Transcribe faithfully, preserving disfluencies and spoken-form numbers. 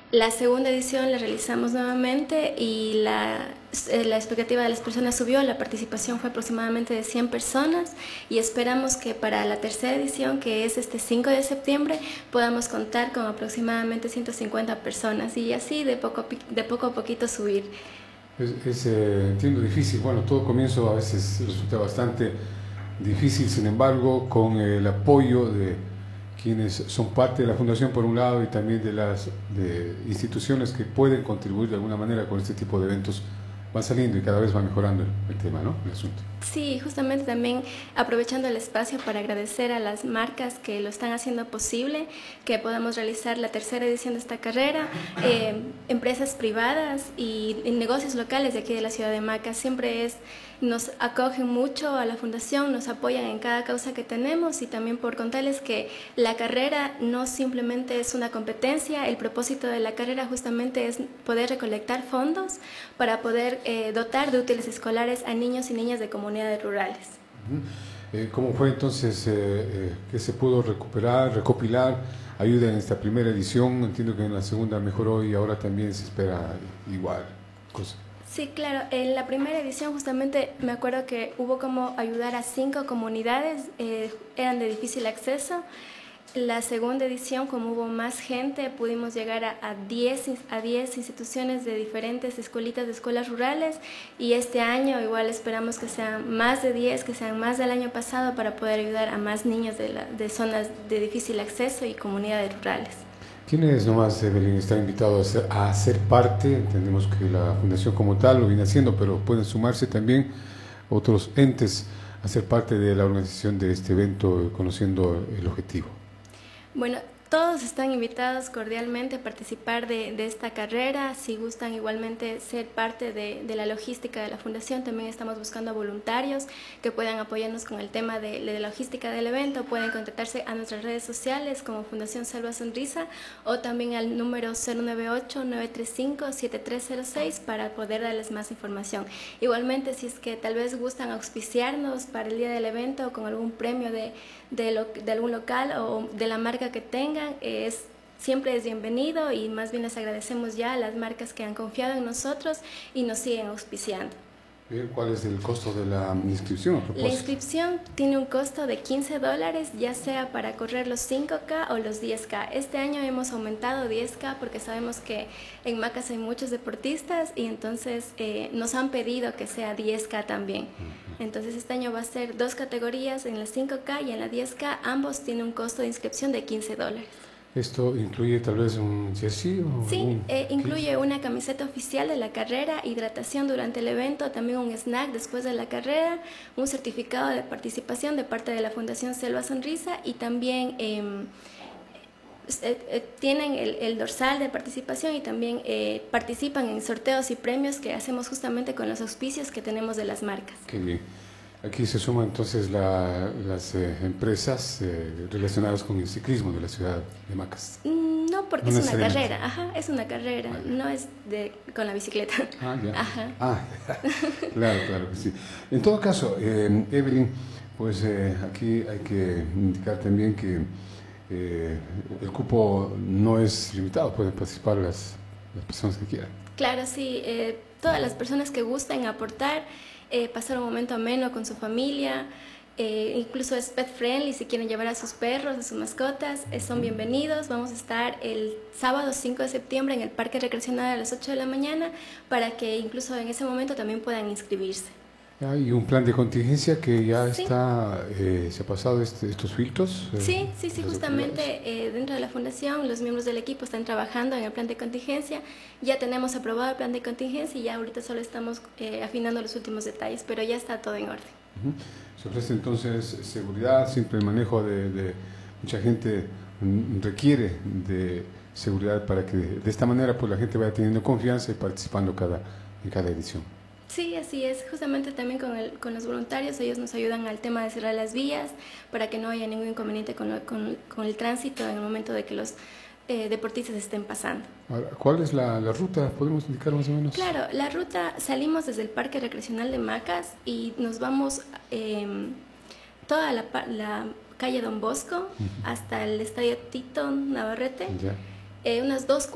La segunda edición la realizamos nuevamente y la, la expectativa de las personas subió, la participación fue aproximadamente de cien personas y esperamos que para la tercera edición, que es este cinco de septiembre, podamos contar con aproximadamente ciento cincuenta personas y así de poco, de poco a poquito subir. Es, es eh, entiendo, difícil. Bueno, todo comienzo a veces resulta bastante difícil, sin embargo, con el apoyo de quienes son parte de la Fundación por un lado y también de las de instituciones que pueden contribuir de alguna manera con este tipo de eventos, van saliendo y cada vez va mejorando el, el tema, ¿no? El asunto. Sí, justamente también aprovechando el espacio para agradecer a las marcas que lo están haciendo posible, que podamos realizar la tercera edición de esta carrera, eh, empresas privadas y, y negocios locales de aquí de la ciudad de Macas. Siempre es, nos acogen mucho a la fundación, nos apoyan en cada causa que tenemos y también por contarles que la carrera no simplemente es una competencia, el propósito de la carrera justamente es poder recolectar fondos para poder eh, dotar de útiles escolares a niños y niñas de comunidades rurales. Uh-huh. eh, ¿Cómo fue entonces eh, eh, que se pudo recuperar, recopilar ayuda en esta primera edición? Entiendo que en la segunda mejoró y ahora también se espera igual cosa. Sí, claro. En la primera edición justamente me acuerdo que hubo como ayudar a cinco comunidades, eh, eran de difícil acceso. La segunda edición, como hubo más gente, pudimos llegar a, a, diez, a diez instituciones de diferentes escuelitas de escuelas rurales y este año igual esperamos que sean más de diez, que sean más del año pasado para poder ayudar a más niños de, la, de zonas de difícil acceso y comunidades rurales. ¿Quiénes nomás, Evelyn, están invitados a ser, a ser parte? Entendemos que la Fundación como tal lo viene haciendo, pero pueden sumarse también otros entes a ser parte de la organización de este evento, conociendo el objetivo. Bueno, todos están invitados cordialmente a participar de, de esta carrera. Si gustan igualmente ser parte de, de la logística de la Fundación, también estamos buscando voluntarios que puedan apoyarnos con el tema de, de la logística del evento. Pueden contactarse a nuestras redes sociales como Fundación Selva Sonrisa o también al número cero nueve ocho, nueve tres cinco, siete tres cero seis para poder darles más información. Igualmente, si es que tal vez gustan auspiciarnos para el día del evento con algún premio de, de, lo, de algún local o de la marca que tengan, es, siempre es bienvenido y más bien les agradecemos ya a las marcas que han confiado en nosotros y nos siguen auspiciando. ¿Cuál es el costo de la inscripción? A propósito? La inscripción tiene un costo de quince dólares, ya sea para correr los cinco K o los diez K. Este año hemos aumentado diez K porque sabemos que en Macas hay muchos deportistas y entonces eh, nos han pedido que sea diez K también. Entonces este año va a ser dos categorías, en la cinco K y en la diez K, ambos tienen un costo de inscripción de quince dólares. ¿Esto incluye tal vez un jersey? O sí, un... eh, incluye una camiseta oficial de la carrera, hidratación durante el evento, también un snack después de la carrera, un certificado de participación de parte de la Fundación Selva Sonrisa y también eh, eh, eh, tienen el, el dorsal de participación y también eh, participan en sorteos y premios que hacemos justamente con los auspicios que tenemos de las marcas. Qué bien. Aquí se suman entonces la, las eh, empresas eh, relacionadas con el ciclismo de la ciudad de Macas. No, porque no es una carrera, ajá, es una carrera, vale. No es de, con la bicicleta. Ah, ya. Ajá. Ah, claro, claro que sí. En todo caso, eh, Evelyn, pues eh, aquí hay que indicar también que eh, el cupo no es limitado, pueden participar las, las personas que quieran. Claro, sí, eh, todas las personas que gusten aportar, Eh, pasar un momento ameno con su familia, eh, incluso es pet friendly, si quieren llevar a sus perros, a sus mascotas, eh, son bienvenidos. Vamos a estar el sábado cinco de septiembre en el Parque Recreacional a las ocho de la mañana para que incluso en ese momento también puedan inscribirse. Hay un plan de contingencia que ya sí. está, eh, se ha pasado este, estos filtros. Eh, sí, sí, sí, justamente eh, dentro de la fundación los miembros del equipo están trabajando en el plan de contingencia, ya tenemos aprobado el plan de contingencia y ya ahorita solo estamos eh, afinando los últimos detalles, pero ya está todo en orden. Uh-huh. Se ofrece entonces seguridad, siempre el manejo de, de mucha gente requiere de seguridad para que de esta manera pues la gente vaya teniendo confianza y participando cada, en cada edición. Sí, así es. Justamente también con, el, con los voluntarios, ellos nos ayudan al tema de cerrar las vías para que no haya ningún inconveniente con, lo, con, con el tránsito en el momento de que los eh, deportistas estén pasando. Ahora, ¿cuál es la, la ruta? ¿Podemos indicar más o menos? Claro, la ruta, salimos desde el Parque Recreacional de Macas y nos vamos eh, toda la, la calle Don Bosco uh-huh. hasta el Estadio Tito Navarrete, ya. eh, unas dos